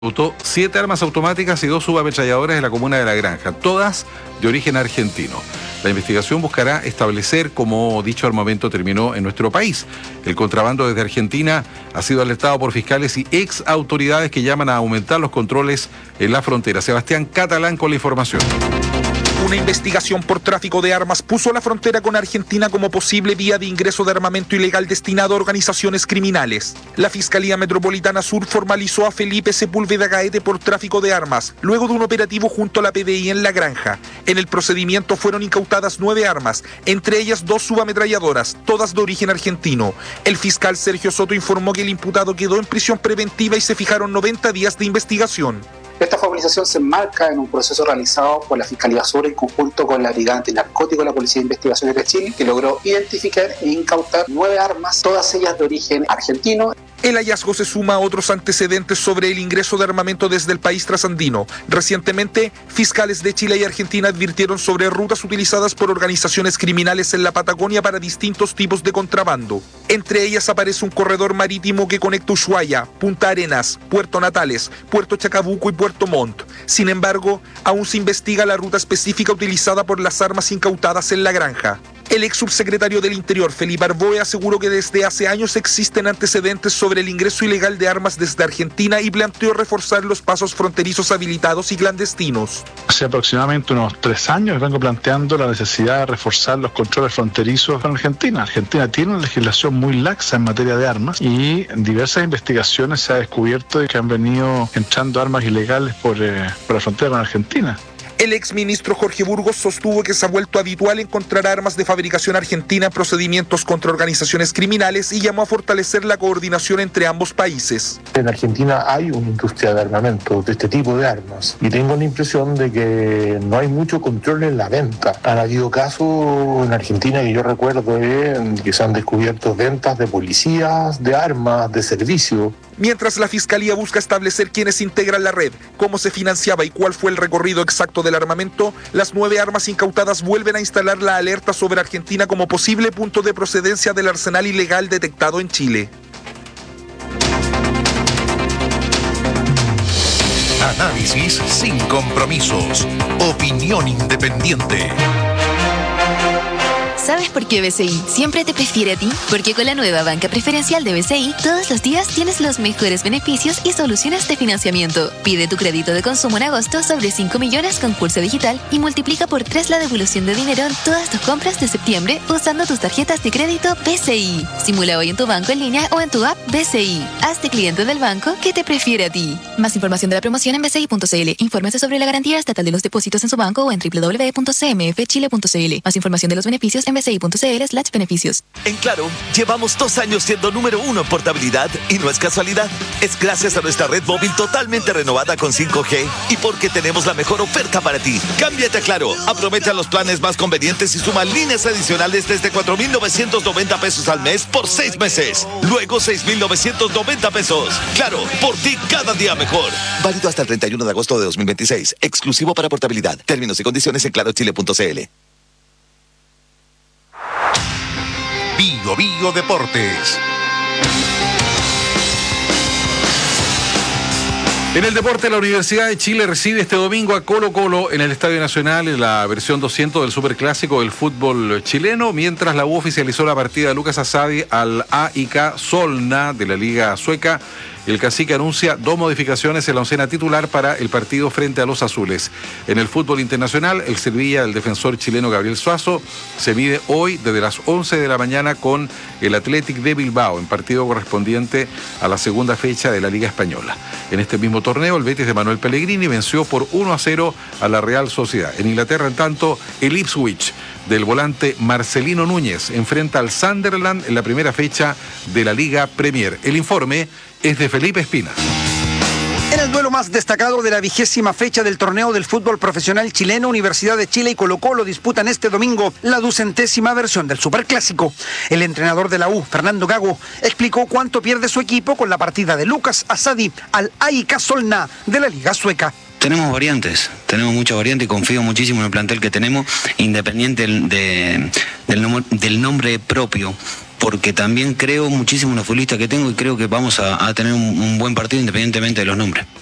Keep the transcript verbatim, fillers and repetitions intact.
Incautó siete armas automáticas y dos subametralladoras de la comuna de La Granja, todas de origen argentino. La investigación buscará establecer cómo dicho armamento terminó en nuestro país. El contrabando desde Argentina ha sido alertado por fiscales y ex autoridades que llaman a aumentar los controles en la frontera. Sebastián Catalán con la información. Una investigación por tráfico de armas puso la frontera con Argentina como posible vía de ingreso de armamento ilegal destinado a organizaciones criminales. La Fiscalía Metropolitana Sur formalizó a Felipe Sepúlveda Gaete por tráfico de armas, luego de un operativo junto a la P D I en La Granja. En el procedimiento fueron incautadas nueve armas, entre ellas dos subametralladoras, todas de origen argentino. El fiscal Sergio Soto informó que el imputado quedó en prisión preventiva y se fijaron noventa días de investigación. Esta formalización se enmarca en un proceso realizado por la Fiscalía Sur en conjunto con la Brigada Antinarcótico de la Policía de Investigaciones de Chile, que logró identificar e incautar nueve armas, todas ellas de origen argentino. El hallazgo se suma a otros antecedentes sobre el ingreso de armamento desde el país trasandino. Recientemente, fiscales de Chile y Argentina advirtieron sobre rutas utilizadas por organizaciones criminales en la Patagonia para distintos tipos de contrabando. Entre ellas aparece un corredor marítimo que conecta Ushuaia, Punta Arenas, Puerto Natales, Puerto Chacabuco y Puerto Montt. Sin embargo, aún se investiga la ruta específica utilizada por las armas incautadas en La Granja. El ex subsecretario del Interior, Felipe Arboe, aseguró que desde hace años existen antecedentes sobre el ingreso ilegal de armas desde Argentina y planteó reforzar los pasos fronterizos habilitados y clandestinos. Hace aproximadamente unos tres años vengo planteando la necesidad de reforzar los controles fronterizos en Argentina. Argentina tiene una legislación muy laxa en materia de armas y en diversas investigaciones se ha descubierto que han venido entrando armas ilegales por, eh, por la frontera con Argentina. El exministro Jorge Burgos sostuvo que se ha vuelto habitual encontrar armas de fabricación argentina en procedimientos contra organizaciones criminales y llamó a fortalecer la coordinación entre ambos países. En Argentina hay una industria de armamento de este tipo de armas y tengo la impresión de que no hay mucho control en la venta. Han habido casos en Argentina que yo recuerdo eh, que se han descubierto ventas de policías, de armas, de servicio. Mientras la Fiscalía busca establecer quiénes integran la red, cómo se financiaba y cuál fue el recorrido exacto del armamento, las nueve armas incautadas vuelven a instalar la alerta sobre Argentina como posible punto de procedencia del arsenal ilegal detectado en Chile. Análisis sin compromisos. Opinión independiente. ¿Sabes por qué B C I siempre te prefiere a ti? Porque con la nueva banca preferencial de B C I, todos los días tienes los mejores beneficios y soluciones de financiamiento. Pide tu crédito de consumo en agosto sobre cinco millones con curso digital y multiplica por tres la devolución de dinero en todas tus compras de septiembre usando tus tarjetas de crédito B C I. Simula hoy en tu banco en línea o en tu app B C I. Hazte cliente del banco que te prefiere a ti. Más información de la promoción en b c i punto c l. Infórmese sobre la garantía estatal de los depósitos en su banco o en w w w punto c m f chile punto c l. Más información de los beneficios en b c i punto c l slash beneficios. En Claro, llevamos dos años siendo número uno en portabilidad y no es casualidad. Es gracias a nuestra red móvil totalmente renovada con cinco G y porque tenemos la mejor oferta para ti. Cámbiate a Claro, aprovecha los planes más convenientes y suma líneas adicionales desde cuatro mil novecientos noventa pesos al mes por seis meses. Luego seis mil novecientos noventa pesos. Claro, por ti cada día mejor. Válido hasta el treinta y uno de agosto de dos mil veintiséis. Exclusivo para portabilidad. Términos y condiciones en claro chile punto c l. Bio Bio Deportes. En el deporte, la Universidad de Chile recibe este domingo a Colo Colo en el Estadio Nacional en la versión doscientos del Superclásico del fútbol chileno, mientras la U oficializó la partida de Lucas Asadi al A I K Solna de la Liga Sueca. El cacique anuncia dos modificaciones en la oncena titular para el partido frente a los azules. En el fútbol internacional, el Sevilla del defensor chileno Gabriel Suazo se mide hoy desde las once de la mañana con el Athletic de Bilbao, en partido correspondiente a la segunda fecha de la Liga Española. En este mismo torneo, el Betis de Manuel Pellegrini venció por uno a cero a la Real Sociedad. En Inglaterra, en tanto, el Ipswich del volante Marcelino Núñez enfrenta al Sunderland en la primera fecha de la Liga Premier. El informe es de Felipe Espina. En el duelo más destacado de la vigésima fecha del torneo del fútbol profesional chileno, Universidad de Chile y Colo Colo disputan este domingo la ducentésima versión del Superclásico. El entrenador de la U, Fernando Gago, explicó cuánto pierde su equipo con la partida de Lucas Asadi al A I K Solna de la Liga Sueca. Tenemos variantes, tenemos muchas variantes y confío muchísimo en el plantel que tenemos, independiente de, del, nom- del nombre propio. porque también creo muchísimo en los futbolistas que tengo y creo que vamos a, a tener un, un buen partido independientemente de los nombres.